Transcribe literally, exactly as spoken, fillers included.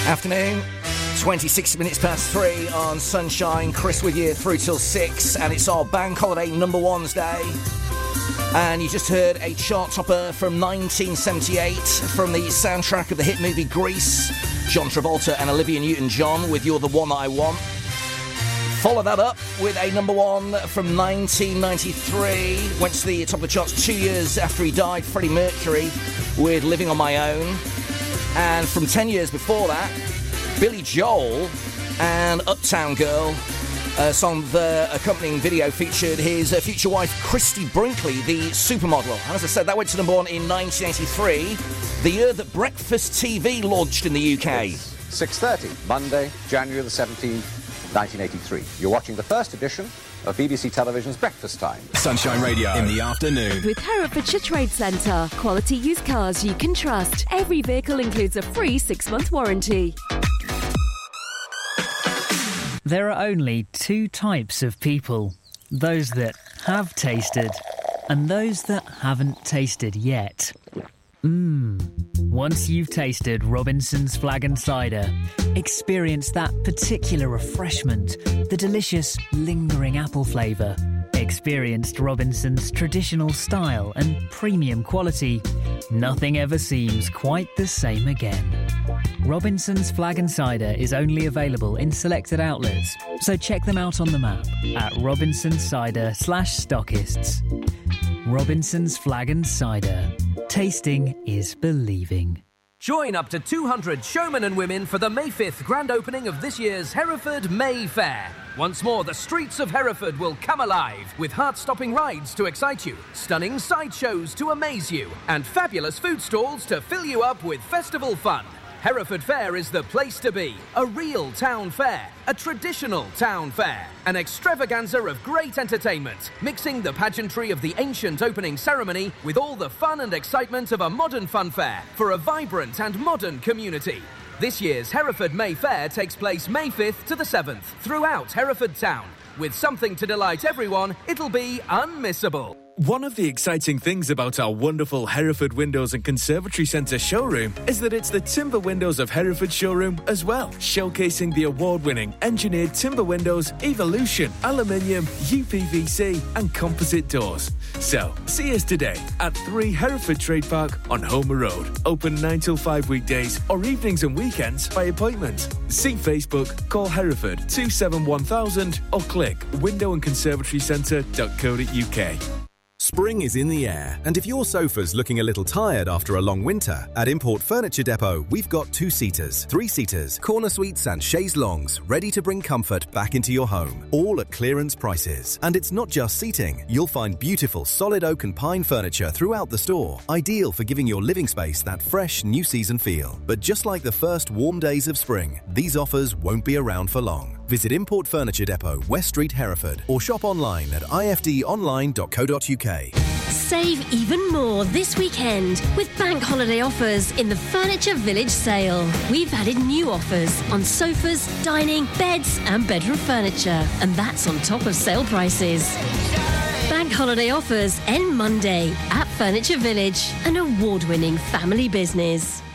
Afternoon, twenty-six minutes past three on Sunshine. Chris with you through till six, and it's our Bank Holiday Number Ones Day. And you just heard a chart topper from nineteen seventy-eight from the soundtrack of the hit movie Grease. John Travolta and Olivia Newton-John with You're the One That I Want. Follow that up with a number one from nineteen ninety-three. Went to the top of the charts two years after he died, Freddie Mercury, with Living on My Own. And from ten years before that, Billy Joel and Uptown Girl. A song, the accompanying video featured his uh, future wife, Christy Brinkley, the supermodel. And as I said, that went to number one in nineteen eighty-three, the year that Breakfast T V launched in the U K. six thirty, Monday, January the seventeenth, nineteen eighty-three. You're watching the first edition of B B C Television's Breakfast Time. Sunshine Radio in the afternoon. With Herefordshire Trade Centre. Quality used cars you can trust. Every vehicle includes a free six-month warranty. There are only two types of people. Those that have tasted and those that haven't tasted yet. Mmm. Once you've tasted Robinson's Flag and Cider, experience that particular refreshment, the delicious, lingering apple flavour. Experienced Robinson's traditional style and premium quality. Nothing ever seems quite the same again. Robinson's Flag and Cider is only available in selected outlets, so check them out on the map at Robinson's Cider slash stockists. Robinson's Flag and Cider. Tasting is believing. Join up to two hundred showmen and women for the May fifth grand opening of this year's Hereford May Fair. Once more, the streets of Hereford will come alive with heart-stopping rides to excite you, stunning sideshows to amaze you, and fabulous food stalls to fill you up with festival fun. Hereford Fair is the place to be. A real town fair. A traditional town fair. An extravaganza of great entertainment, mixing the pageantry of the ancient opening ceremony with all the fun and excitement of a modern fun fair for a vibrant and modern community. This year's Hereford May Fair takes place May fifth to the seventh throughout Hereford Town. With something to delight everyone, it'll be unmissable. One of the exciting things about our wonderful Hereford Windows and Conservatory Centre showroom is that it's the Timber Windows of Hereford showroom as well, showcasing the award-winning engineered timber windows, Evolution, aluminium, U P V C and composite doors. So, see us today at three Hereford Trade Park on Homer Road. Open nine till five weekdays or evenings and weekends by appointment. See Facebook, call Hereford two seven one thousand or click window and conservatory centre dot co dot uk. Spring is in the air, and if your sofa's looking a little tired after a long winter, at Import Furniture Depot, we've got two-seaters, three-seaters, corner suites and chaise longues ready to bring comfort back into your home, all at clearance prices. And it's not just seating. You'll find beautiful solid oak and pine furniture throughout the store, ideal for giving your living space that fresh, new season feel. But just like the first warm days of spring, these offers won't be around for long. Visit Import Furniture Depot, West Street, Hereford, or shop online at i f d online dot co dot u k. Save even more this weekend with bank holiday offers in the Furniture Village sale. We've added new offers on sofas, dining, beds and bedroom furniture. And that's on top of sale prices. Bank holiday offers end Monday at Furniture Village, an award-winning family business.